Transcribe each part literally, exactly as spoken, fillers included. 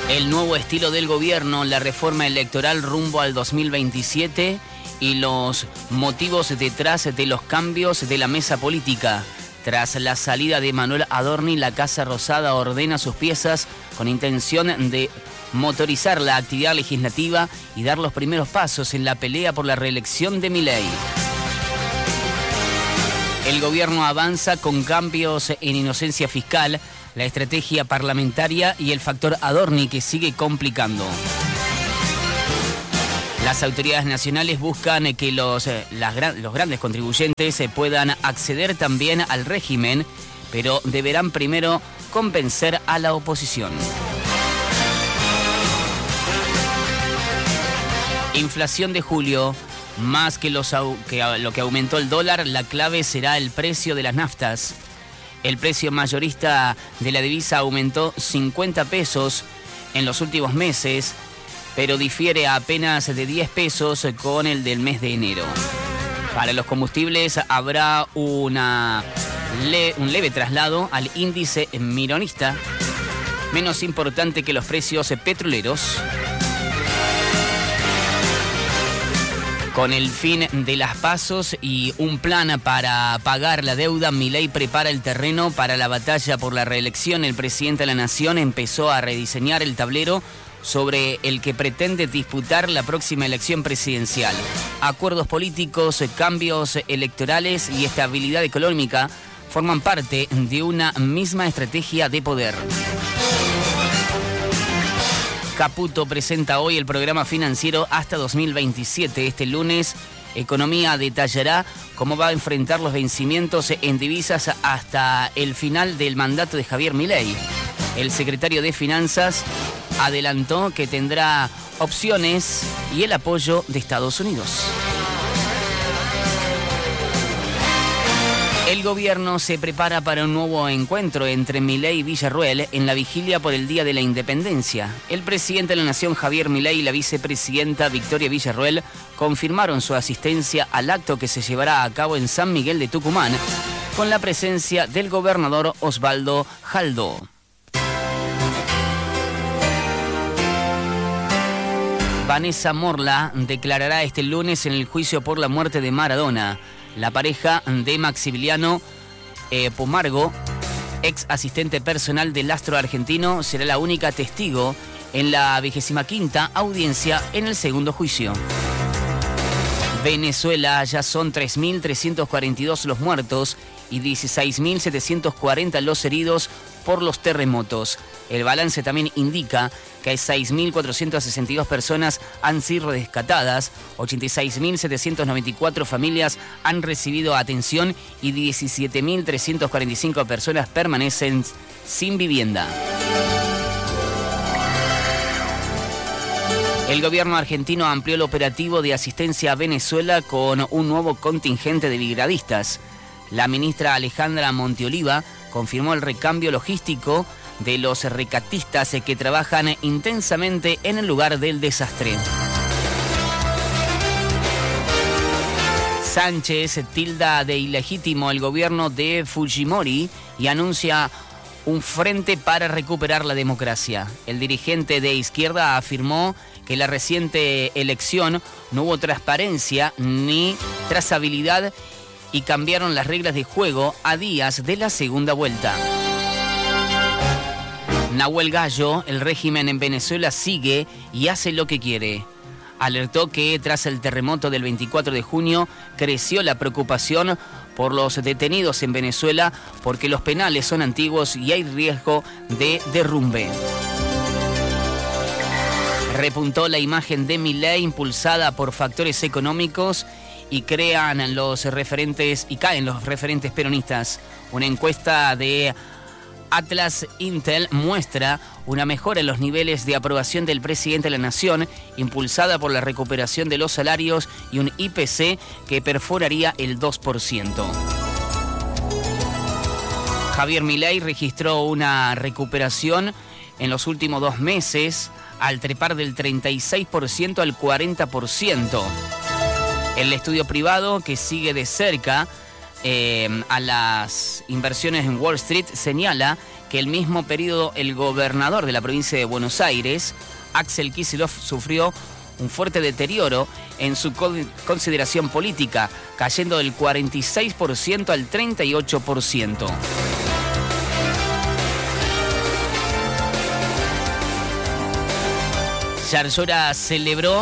El nuevo estilo del gobierno, la reforma electoral rumbo al dos mil veintisiete y los motivos detrás de los cambios de la mesa política. Tras la salida de Manuel Adorni, la Casa Rosada ordena sus piezas con intención de motorizar la actividad legislativa y dar los primeros pasos en la pelea por la reelección de Milei. El gobierno avanza con cambios en inocencia fiscal, la estrategia parlamentaria y el factor Adorni que sigue complicando. Las autoridades nacionales buscan que los, las, los grandes contribuyentes puedan acceder también al régimen, pero deberán primero convencer a la oposición. Inflación de julio. Más que, los, que lo que aumentó el dólar, la clave será el precio de las naftas. El precio mayorista de la divisa aumentó cincuenta pesos en los últimos meses, pero difiere a apenas de diez pesos con el del mes de enero. Para los combustibles habrá una le, un leve traslado al índice minorista, menos importante que los precios petroleros. Con el fin de las pasos y un plan para pagar la deuda, Milei prepara el terreno para la batalla por la reelección. El presidente de la Nación empezó a rediseñar el tablero sobre el que pretende disputar la próxima elección presidencial. Acuerdos políticos, cambios electorales y estabilidad económica forman parte de una misma estrategia de poder. Caputo presenta hoy el programa financiero hasta dos mil veintisiete. Este lunes, Economía detallará cómo va a enfrentar los vencimientos en divisas hasta el final del mandato de Javier Milei. El secretario de Finanzas adelantó que tendrá opciones y el apoyo de Estados Unidos. El gobierno se prepara para un nuevo encuentro entre Milei y Villarruel en la vigilia por el Día de la Independencia. El presidente de la Nación, Javier Milei, y la vicepresidenta Victoria Villarruel confirmaron su asistencia al acto que se llevará a cabo en San Miguel de Tucumán, con la presencia del gobernador Osvaldo Jaldo. Vanessa Morla declarará este lunes en el juicio por la muerte de Maradona. La pareja de Maximiliano eh, Pomargo, ex asistente personal del astro argentino, será la única testigo en la vigésima quinta audiencia en el segundo juicio. Venezuela, ya son tres mil trescientos cuarenta y dos los muertos y dieciséis mil setecientos cuarenta los heridos por los terremotos. El balance también indica que seis mil cuatrocientas sesenta y dos personas han sido rescatadas, ochenta y seis mil setecientas noventa y cuatro familias han recibido atención y diecisiete mil trescientas cuarenta y cinco personas permanecen sin vivienda. El gobierno argentino amplió el operativo de asistencia a Venezuela con un nuevo contingente de brigadistas. La ministra Alejandra Monteoliva confirmó el recambio logístico de los rescatistas que trabajan intensamente en el lugar del desastre. Sánchez tilda de ilegítimo el gobierno de Fujimori y anuncia un frente para recuperar la democracia. El dirigente de izquierda afirmó que la reciente elección no hubo transparencia ni trazabilidad y cambiaron las reglas de juego a días de la segunda vuelta. Nahuel Gallo, el régimen en Venezuela sigue y hace lo que quiere. Alertó que tras el terremoto del veinticuatro de junio creció la preocupación por los detenidos en Venezuela porque los penales son antiguos y hay riesgo de derrumbe. Repuntó la imagen de Milei impulsada por factores económicos y crean los referentes y caen los referentes peronistas. Una encuesta de Atlas Intel muestra una mejora en los niveles de aprobación del presidente de la Nación, impulsada por la recuperación de los salarios y un I P C que perforaría el dos por ciento. Javier Milei registró una recuperación en los últimos dos meses al trepar del treinta y seis por ciento al cuarenta por ciento. El estudio privado que sigue de cerca Eh, a las inversiones en Wall Street señala que el mismo periodo el gobernador de la provincia de Buenos Aires, Axel Kicillof, sufrió un fuerte deterioro en su consideración política, cayendo del cuarenta y seis por ciento al treinta y ocho por ciento. Yarlora celebró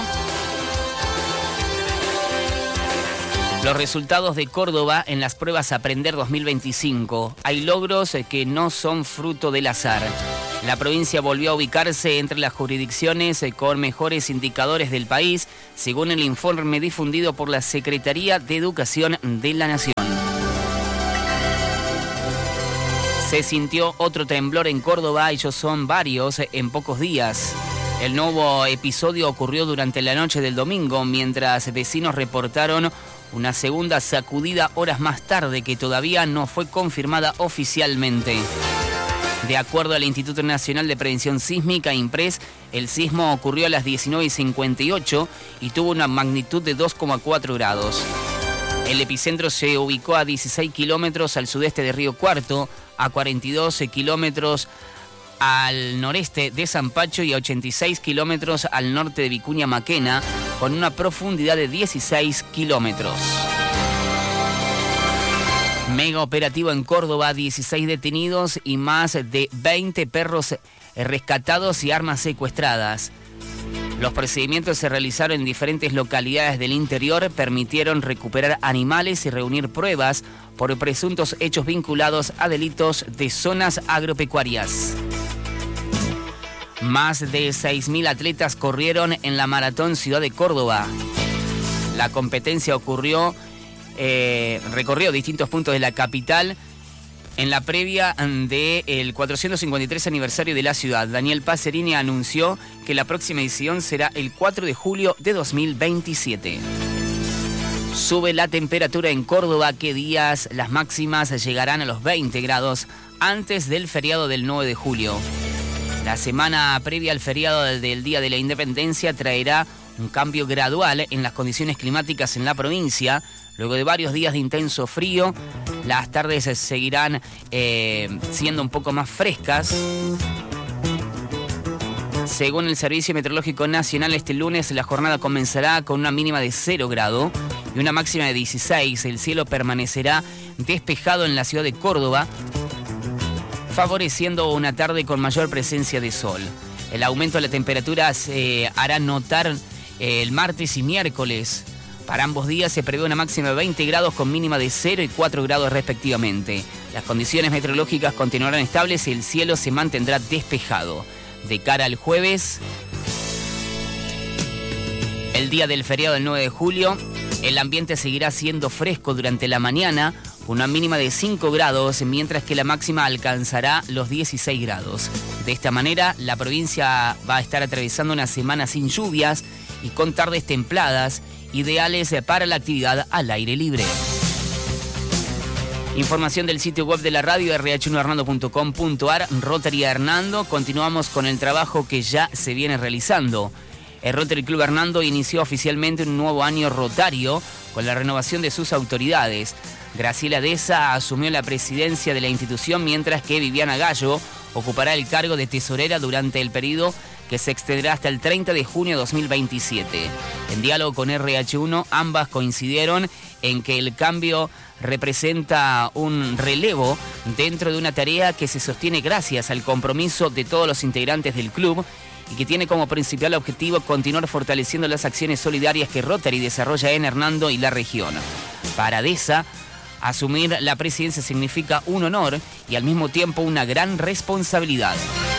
los resultados de Córdoba en las pruebas Aprender dos mil veinticinco. Hay logros que no son fruto del azar. La provincia volvió a ubicarse entre las jurisdicciones con mejores indicadores del país, según el informe difundido por la Secretaría de Educación de la Nación. Se sintió otro temblor en Córdoba, ellos son varios en pocos días. El nuevo episodio ocurrió durante la noche del domingo, mientras vecinos reportaron una segunda sacudida horas más tarde que todavía no fue confirmada oficialmente. De acuerdo al Instituto Nacional de Prevención Sísmica, INPRES, el sismo ocurrió a las diecinueve y cincuenta y ocho y tuvo una magnitud de dos coma cuatro grados. El epicentro se ubicó a dieciséis kilómetros al sudeste de Río Cuarto, a cuarenta y dos kilómetros al noreste de Zampacho y a ochenta y seis kilómetros al norte de Vicuña Maquena, con una profundidad de dieciséis kilómetros. Mega operativo en Córdoba, dieciséis detenidos y más de veinte perros rescatados y armas secuestradas. Los procedimientos se realizaron en diferentes localidades del interior, permitieron recuperar animales y reunir pruebas por presuntos hechos vinculados a delitos de zonas agropecuarias. Más de seis mil atletas corrieron en la Maratón Ciudad de Córdoba. La competencia ocurrió, eh, recorrió distintos puntos de la capital en la previa del cuatrocientos cincuenta y tres aniversario de la ciudad. Daniel Pacerini anunció que la próxima edición será el cuatro de julio de dos mil veintisiete. Sube la temperatura en Córdoba, que días las máximas llegarán a los veinte grados antes del feriado del nueve de julio. La semana previa al feriado del Día de la Independencia traerá un cambio gradual en las condiciones climáticas en la provincia. Luego de varios días de intenso frío, las tardes seguirán eh, siendo un poco más frescas. Según el Servicio Meteorológico Nacional, este lunes la jornada comenzará con una mínima de cero grado y una máxima de dieciséis. El cielo permanecerá despejado en la ciudad de Córdoba, favoreciendo una tarde con mayor presencia de sol. El aumento de la temperatura se hará notar el martes y miércoles. Para ambos días se prevé una máxima de veinte grados con mínima de cero y cuatro grados respectivamente. Las condiciones meteorológicas continuarán estables y el cielo se mantendrá despejado. De cara al jueves, el día del feriado del nueve de julio, el ambiente seguirá siendo fresco durante la mañana, con una mínima de cinco grados, mientras que la máxima alcanzará los dieciséis grados. De esta manera, la provincia va a estar atravesando una semana sin lluvias y con tardes templadas, ideales para la actividad al aire libre. Información del sitio web de la radio, erre hache uno hernando punto com punto ar, Rotary Hernando. Continuamos con el trabajo que ya se viene realizando. El Rotary Club Hernando inició oficialmente un nuevo año rotario con la renovación de sus autoridades. Graciela Deza asumió la presidencia de la institución, mientras que Viviana Gallo ocupará el cargo de tesorera durante el periodo que se extenderá hasta el treinta de junio de dos mil veintisiete. En diálogo con erre hache uno, ambas coincidieron en que el cambio representa un relevo dentro de una tarea que se sostiene gracias al compromiso de todos los integrantes del club y que tiene como principal objetivo continuar fortaleciendo las acciones solidarias que Rotary desarrolla en Hernando y la región. Para Deza, asumir la presidencia significa un honor y al mismo tiempo una gran responsabilidad.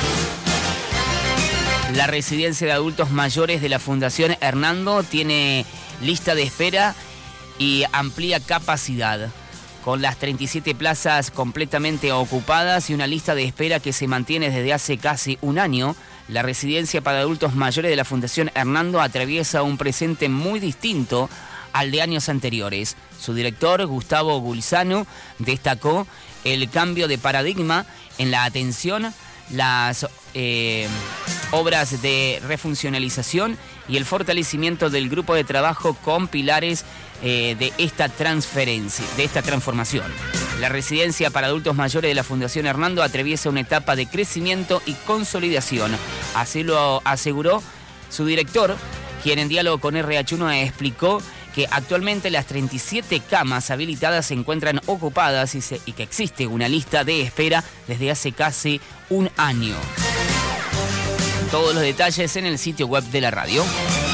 La residencia de adultos mayores de la Fundación Hernando tiene lista de espera y amplía capacidad, con las treinta y siete plazas completamente ocupadas y una lista de espera que se mantiene desde hace casi un año. La residencia para adultos mayores de la Fundación Hernando atraviesa un presente muy distinto al de años anteriores. Su director, Gustavo Gulzano, destacó el cambio de paradigma en la atención las eh, obras de refuncionalización y el fortalecimiento del grupo de trabajo con pilares eh, de esta transferencia, de esta transformación. La residencia para adultos mayores de la Fundación Hernando atraviesa una etapa de crecimiento y consolidación. Así lo aseguró su director, quien en diálogo con R H uno explicó que actualmente las treinta y siete camas habilitadas se encuentran ocupadas y, se, y que existe una lista de espera desde hace casi un año. Todos los detalles en el sitio web de la radio.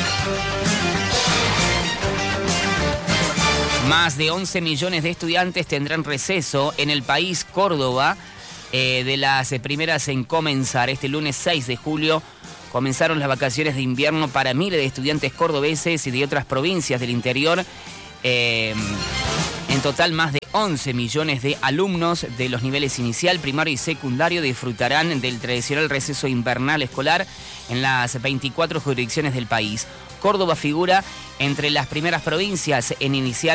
Más de once millones de estudiantes tendrán receso en el país. Córdoba, eh, de las primeras en comenzar este lunes seis de julio, comenzaron las vacaciones de invierno para miles de estudiantes cordobeses y de otras provincias del interior. Eh, en total, más de once millones de alumnos de los niveles inicial, primario y secundario disfrutarán del tradicional receso invernal escolar en las veinticuatro jurisdicciones del país. Córdoba figura entre las primeras provincias en iniciar